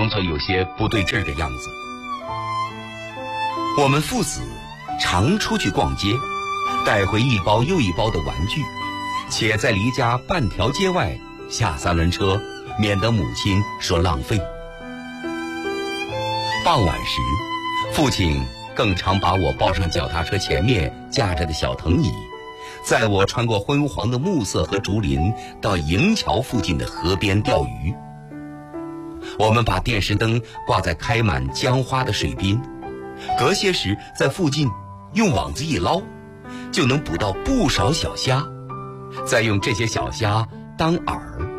总有些不对劲儿的样子。我们父子常出去逛街，带回一包又一包的玩具，且在离家半条街外下三轮车，免得母亲说浪费。傍晚时，父亲更常把我抱上脚踏车前面架着的小藤椅，载我穿过昏黄的暮色和竹林，到营桥附近的河边钓鱼。我们把电视灯挂在开满姜花的水边，隔些时在附近用网子一捞，就能捕到不少小虾，再用这些小虾当饵。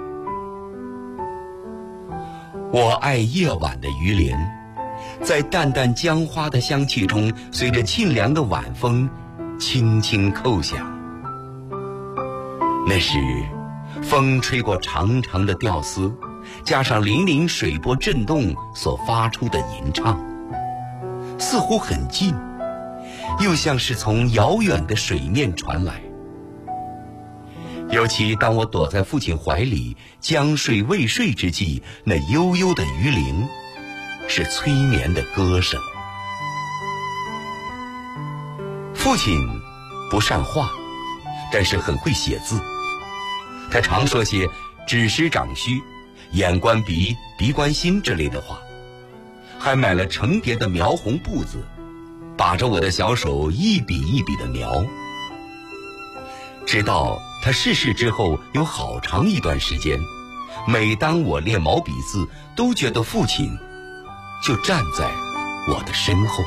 我爱夜晚的鱼鳞，在淡淡姜花的香气中，随着沁凉的晚风轻轻叩响。那时风吹过长长的吊丝，加上粼粼水波震动所发出的吟唱，似乎很近，又像是从遥远的水面传来。尤其当我躲在父亲怀里将睡未睡之际，那悠悠的鱼铃是催眠的歌声。父亲不善画，但是很会写字。他常说些指师长须、眼观鼻，鼻观心之类的话，还买了成叠的描红布子，把着我的小手一笔一笔的描。直到他逝世之后，有好长一段时间，每当我练毛笔字，都觉得父亲就站在我的身后。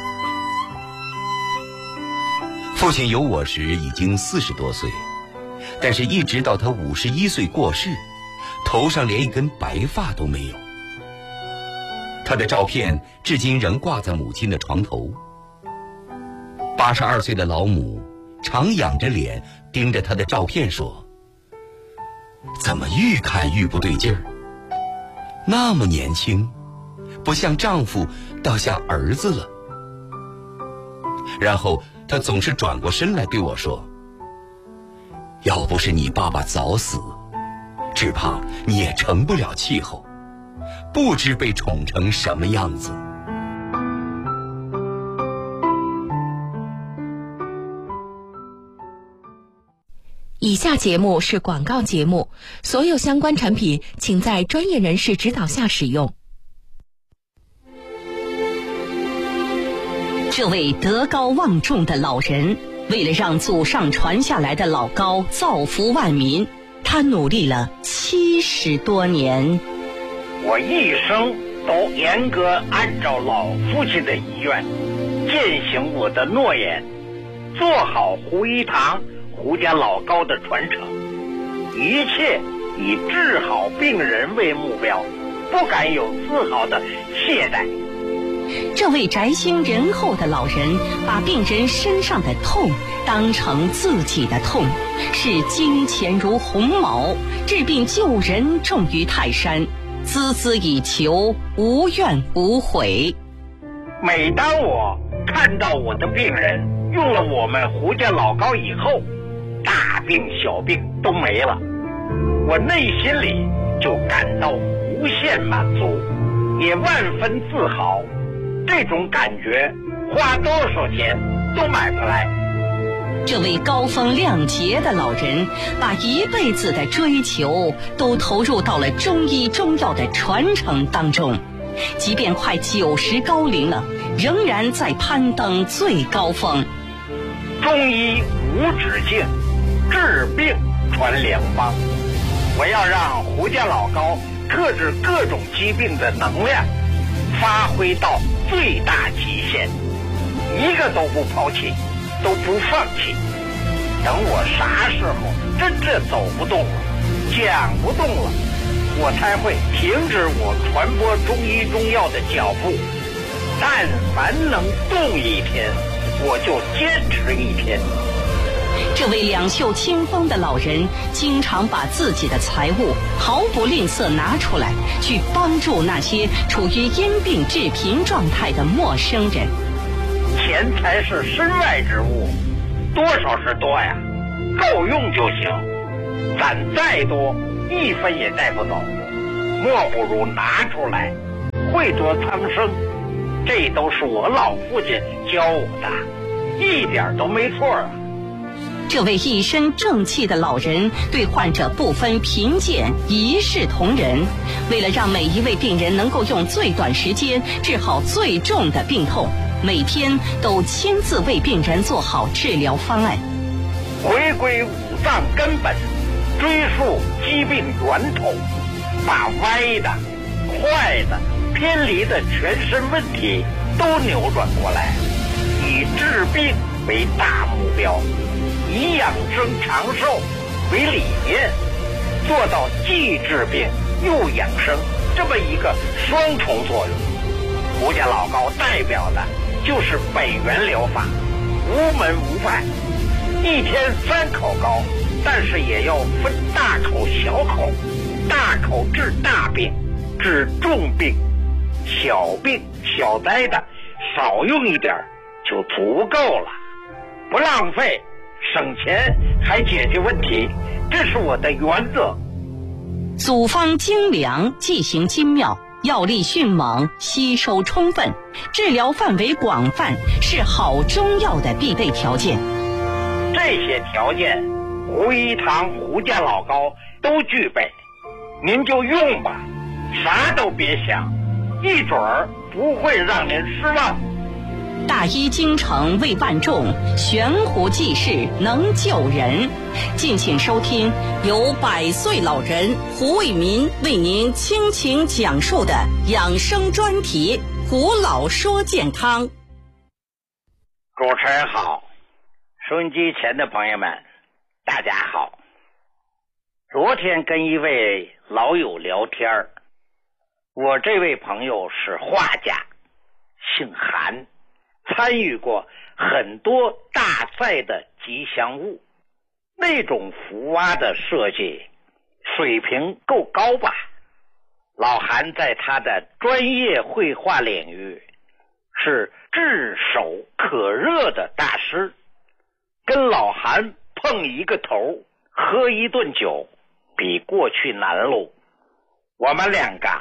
父亲有我时已经40多岁，但是一直到他51岁过世，头上连一根白发都没有。他的照片至今仍挂在母亲的床头。82岁的老母常仰着脸盯着他的照片说：“怎么愈看愈不对劲儿？那么年轻，不像丈夫，倒像儿子了。”然后他总是转过身来对我说：“要不是你爸爸早死，只怕你也成不了气候，不知被宠成什么样子。” 以下节目是广告节目，所有相关产品请在专业人士指导下使用。 这位德高望重的老人，为了让祖上传下来的老高造福万民，他努力了70多年。 我一生都严格按照老父亲的遗愿，践行我的诺言，做好胡一堂胡家老高的传承，一切以治好病人为目标，不敢有丝毫的懈怠。 这位宅心仁厚的老人，把病人身上的痛当成自己的痛，视金钱如鸿毛，治病救人重于泰山，孜孜以求，无怨无悔。 每当我看到我的病人用了我们胡家老高以后，大病小病都没了，我内心里就感到无限满足，也万分自豪。这种感觉花多少钱都买不来。 这位高风亮节的老人，把一辈子的追求都投入到了中医中药的传承当中，即便快90高龄了，仍然在攀登最高峰。 中医无止境，治病传良方。我要让胡家老高克制各种疾病的能量发挥到最大极限，一个都不抛弃，都不放弃。等我啥时候真正走不动了，讲不动了，我才会停止我传播中医中药的脚步。但凡能动一天，我就坚持一天。 这位两袖清风的老人，经常把自己的财物毫不吝啬拿出来，去帮助那些处于因病致贫状态的陌生人。 钱财是身外之物，多少是多呀，够用就行。攒再多，1分也带不走，莫不如拿出来， 会多苍生，这都是我老父亲教我的，一点都没错啊。 这位一身正气的老人对患者不分贫贱，一视同仁。为了让每一位病人能够用最短时间治好最重的病痛，每天都亲自为病人做好治疗方案， 回归五脏根本，追溯疾病源头，把歪的、坏的、偏离的全身问题都扭转过来，以治病为大目标，以养生长寿为理念，做到既治病又养生这么一个双重作用。胡家老高代表的就是北元疗法，无门无派，一天3口膏，但是也要分大口小口，大口治大病，治重病，小病小灾的少用一点就足够了，不浪费，省钱还解决问题，这是我的原则。 组方精良，剂型精妙，药力迅猛，吸收充分，治疗范围广泛，是好中药的必备条件。 这些条件胡一堂胡家老高都具备，您就用吧，啥都别想，一准儿不会让您失望。 大医精诚为万众，悬壶济世能救人。敬请收听由100岁老人胡为民为您倾情讲述的养生专题《胡老说健康》。 主持人好，收音机前的朋友们大家好。昨天跟一位老友聊天，我这位朋友是画家，姓韩，参与过很多大赛的吉祥物，那种福娃的设计水平够高吧？老韩在他的专业绘画领域是炙手可热的大师，跟老韩碰一个头，喝一顿酒，比过去难喽。我们两个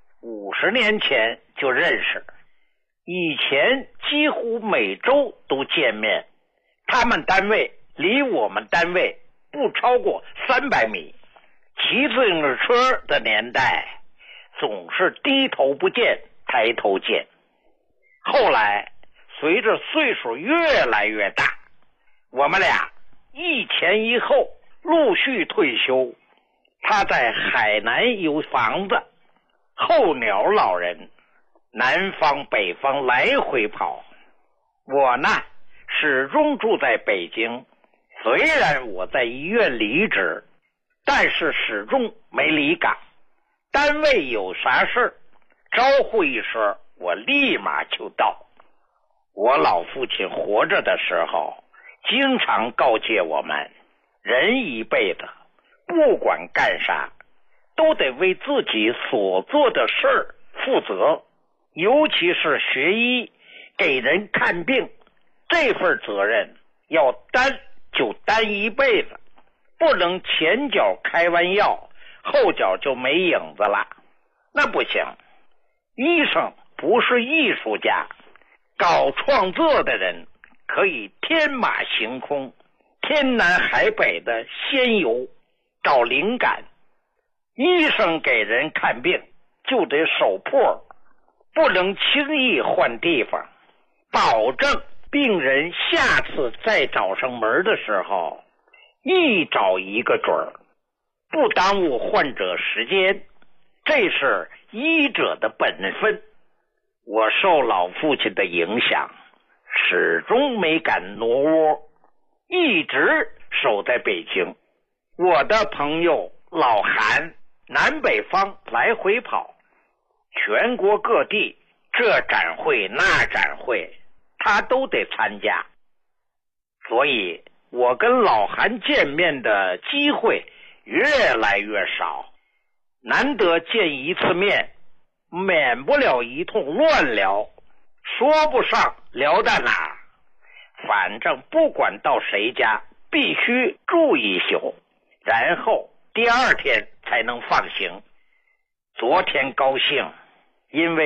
50年前就认识，以前几乎每周都见面，他们单位离我们单位不超过300米，骑自行车的年代总是低头不见抬头见。后来随着岁数越来越大，我们俩一前一后陆续退休，他在海南有房子，候鸟老人，南方北方来回跑。我呢始终住在北京，虽然我在医院离职，但是始终没离岗，单位有啥事招呼一声，我立马就到。我老父亲活着的时候经常告诫我们，人一辈子不管干啥都得为自己所做的事儿负责，尤其是学医给人看病，这份责任要担就担一辈子，不能前脚开完药后脚就没影子了，那不行。医生不是艺术家，搞创作的人可以天马行空，天南海北的仙游找灵感，医生给人看病就得手破，不能轻易换地方，保证病人下次再找上门的时候一找一个准儿，不耽误患者时间，这是医者的本分。我受老父亲的影响，始终没敢挪窝，一直守在北京。我的朋友老韩南北方来回跑，全国各地这展会那展会他都得参加，所以我跟老韩见面的机会越来越少，难得见一次面，免不了一通乱聊，说不上聊到哪，反正不管到谁家必须住一宿，然后第2天才能放行。昨天高兴，因为